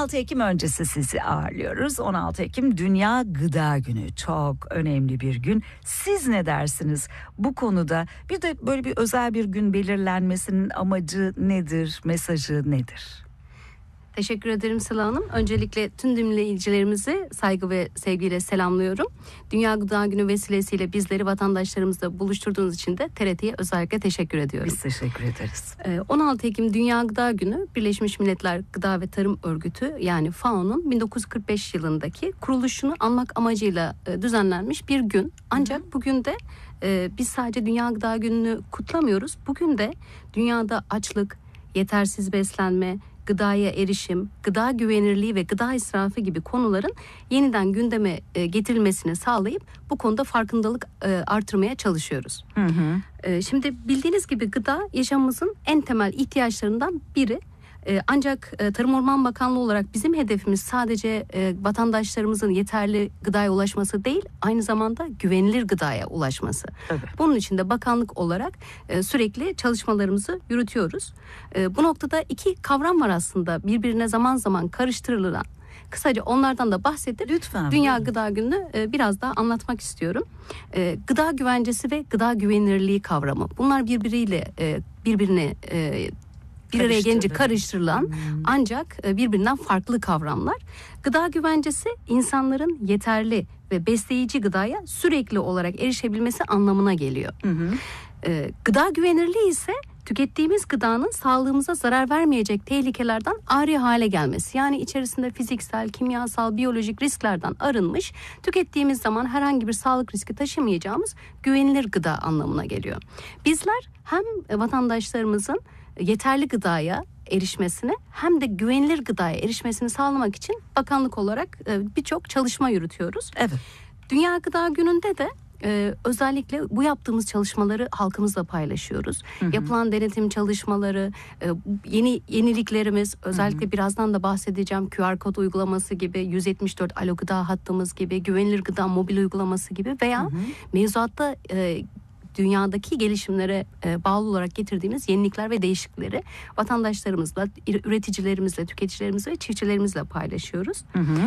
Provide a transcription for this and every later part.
16 Ekim öncesi sizi ağırlıyoruz. 16 Ekim Dünya Gıda Günü. Çok önemli bir gün. Siz ne dersiniz bu konuda? Bir de böyle bir özel bir gün belirlenmesinin amacı nedir? Mesajı nedir? Teşekkür ederim Sıla Hanım. Öncelikle tüm dinleyicilerimizi saygı ve sevgiyle selamlıyorum. Dünya Gıda Günü vesilesiyle bizleri vatandaşlarımızla buluşturduğunuz için de TRT'ye özellikle teşekkür ediyorum. Biz teşekkür ederiz. 16 Ekim Dünya Gıda Günü Birleşmiş Milletler Gıda ve Tarım Örgütü yani FAO'nun 1945 yılındaki kuruluşunu anmak amacıyla düzenlenmiş bir gün. Ancak bugün de biz sadece Dünya Gıda Günü'nü kutlamıyoruz. Bugün de dünyada açlık, yetersiz beslenme, gıdaya erişim, gıda güvenirliği ve gıda israfı gibi konuların yeniden gündeme getirilmesini sağlayıp bu konuda farkındalık artırmaya çalışıyoruz. Şimdi bildiğiniz gibi gıda yaşamımızın en temel ihtiyaçlarından biri. Ancak Tarım Orman Bakanlığı olarak bizim hedefimiz sadece vatandaşlarımızın yeterli gıdaya ulaşması değil, aynı zamanda güvenilir gıdaya ulaşması. Evet. Bunun için de bakanlık olarak sürekli çalışmalarımızı yürütüyoruz. Bu noktada iki kavram var aslında birbirine zaman zaman karıştırılan. Kısaca onlardan da bahsedip lütfen, Dünya buyurun. Gıda Günü'nü biraz daha anlatmak istiyorum. Gıda güvencesi ve gıda güvenirliği kavramı. Bunlar birbirine bir araya gelince karıştırılan ancak birbirinden farklı kavramlar. Gıda güvencesi insanların yeterli ve besleyici gıdaya sürekli olarak erişebilmesi anlamına geliyor. Gıda güvenirliği ise tükettiğimiz gıdanın sağlığımıza zarar vermeyecek tehlikelerden ari hale gelmesi. Yani içerisinde fiziksel, kimyasal, biyolojik risklerden arınmış, tükettiğimiz zaman herhangi bir sağlık riski taşımayacağımız güvenilir gıda anlamına geliyor. Bizler hem vatandaşlarımızın yeterli gıdaya erişmesini hem de güvenilir gıdaya erişmesini sağlamak için bakanlık olarak birçok çalışma yürütüyoruz. Evet. Dünya Gıda Günü'nde de özellikle bu yaptığımız çalışmaları halkımızla paylaşıyoruz. Yapılan denetim çalışmaları, yeniliklerimiz, özellikle birazdan da bahsedeceğim QR kod uygulaması gibi, 174 Alo Gıda hattımız gibi, güvenilir gıda mobil uygulaması gibi veya mevzuatta dünyadaki gelişimlere bağlı olarak getirdiğimiz yenilikler ve değişiklikleri vatandaşlarımızla, üreticilerimizle, tüketicilerimizle ve çiftçilerimizle paylaşıyoruz.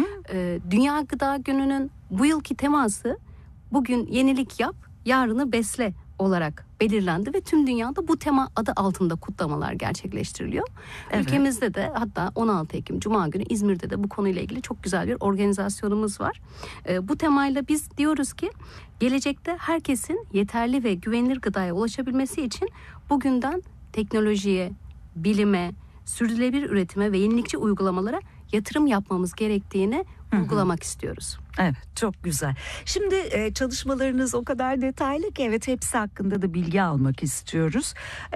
Dünya Gıda Günü'nün bu yılki teması bugün yenilik yap, yarını besle olarak belirlendi ve tüm dünyada bu tema adı altında kutlamalar gerçekleştiriliyor. Evet. Ülkemizde de hatta 16 Ekim Cuma günü İzmir'de de bu konuyla ilgili çok güzel bir organizasyonumuz var. Bu temayla biz diyoruz ki gelecekte herkesin yeterli ve güvenilir gıdaya ulaşabilmesi için bugünden teknolojiye, bilime, sürdürülebilir üretime ve yenilikçi uygulamalara yatırım yapmamız gerektiğini uygulamak istiyoruz. Evet, çok güzel. Şimdi çalışmalarınız o kadar detaylı ki evet hepsi hakkında da bilgi almak istiyoruz.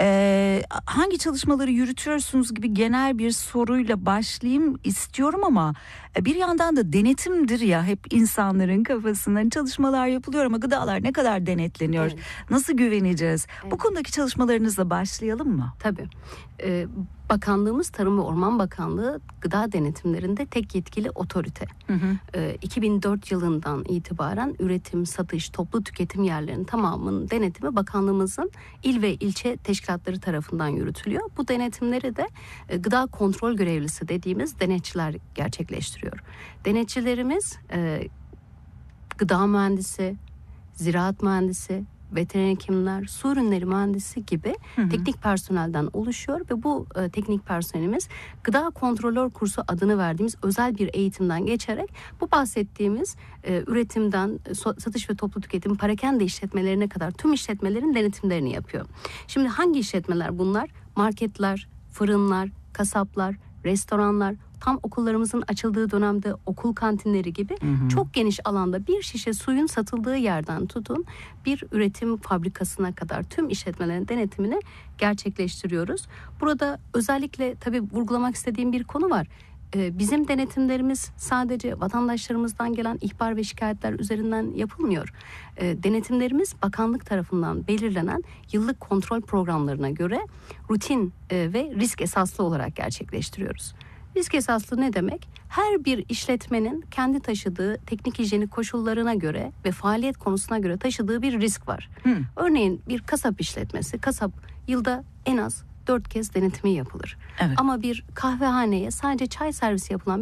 Hangi çalışmaları yürütüyorsunuz gibi genel bir soruyla başlayayım istiyorum ama bir yandan da denetimdir ya hep insanların kafasından çalışmalar yapılıyor ama gıdalar ne kadar denetleniyor? Evet. Nasıl güveneceğiz? Evet. Bu konudaki çalışmalarınızla başlayalım mı? Tabii. Bakanlığımız Tarım ve Orman Bakanlığı gıda denetimlerinde tek yetkili otorite. 2004 yılından itibaren üretim, satış, toplu tüketim yerlerinin tamamının denetimi bakanlığımızın il ve ilçe teşkilatları tarafından yürütülüyor. Bu denetimleri de gıda kontrol görevlisi dediğimiz denetçiler gerçekleştiriyor. Denetçilerimiz gıda mühendisi, ziraat mühendisi, veteriner hekimler, su ürünleri mühendisi gibi teknik personelden oluşuyor ve bu teknik personelimiz gıda kontrolör kursu adını verdiğimiz özel bir eğitimden geçerek bu bahsettiğimiz üretimden satış ve toplu tüketim parakende işletmelerine kadar tüm işletmelerin denetimlerini yapıyor. Şimdi hangi işletmeler bunlar? Marketler, fırınlar, kasaplar, restoranlar, tam okullarımızın açıldığı dönemde okul kantinleri gibi çok geniş alanda bir şişe suyun satıldığı yerden tutun bir üretim fabrikasına kadar tüm işletmelerin denetimini gerçekleştiriyoruz. Burada özellikle tabii vurgulamak istediğim bir konu var. Bizim denetimlerimiz sadece vatandaşlarımızdan gelen ihbar ve şikayetler üzerinden yapılmıyor. Denetimlerimiz bakanlık tarafından belirlenen yıllık kontrol programlarına göre rutin ve risk esaslı olarak gerçekleştiriyoruz. Risk esaslı ne demek? Her bir işletmenin kendi taşıdığı teknik hijyenik koşullarına göre ve faaliyet konusuna göre taşıdığı bir risk var. Örneğin bir kasap işletmesi, kasap yılda en az 4 kez denetimi yapılır. Evet. Ama bir kahvehaneye sadece çay servisi yapılan